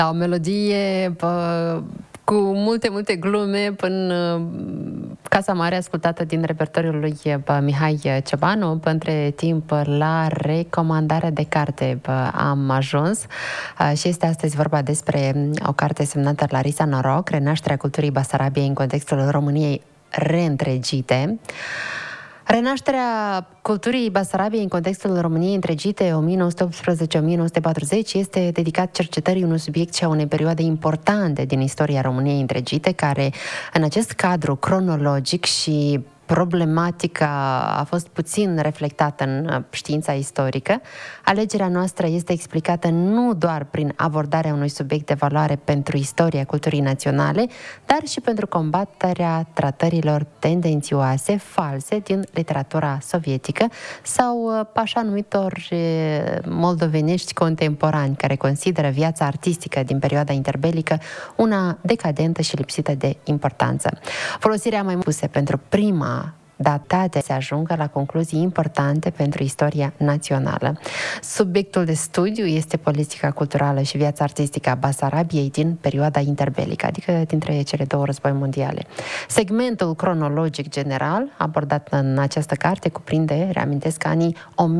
O melodie cu multe glume până Casa Mare, ascultată din repertoriul lui Mihai Ciobanu. Între timp, la recomandarea de carte am ajuns și este astăzi vorba despre o carte semnată Larisa Noroc, Renașterea culturii Basarabiei în contextul României reîntregite. Renașterea culturii Basarabiei în contextul României întregite 1918-1940 este dedicat cercetării unui subiect și a unei perioade importante din istoria României întregite, care în acest cadru cronologic și problematica a fost puțin reflectată în știința istorică. Alegerea noastră este explicată nu doar prin abordarea unui subiect de valoare pentru istoria culturii naționale, dar și pentru combaterea tratărilor tendențioase, false din literatura sovietică sau așa numitor moldovenești contemporani, care consideră viața artistică din perioada interbelică una decadentă și lipsită de importanță. Folosirea mai puse pentru prima date se ajungă la concluzii importante pentru istoria națională. Subiectul de studiu este politica culturală și viața artistică a Basarabiei din perioada interbelică, adică dintre cele două război mondiale. Segmentul cronologic general abordat în această carte cuprinde, reamintesc, anii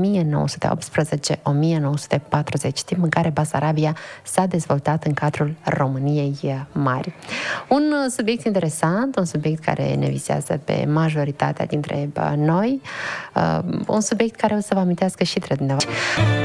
1918-1940, timp în care Basarabia s-a dezvoltat în cadrul României Mari. Un subiect interesant, un subiect care ne visează pe majoritatea dintre noi, un subiect care o să vă amintească și dintre dumneavoastră.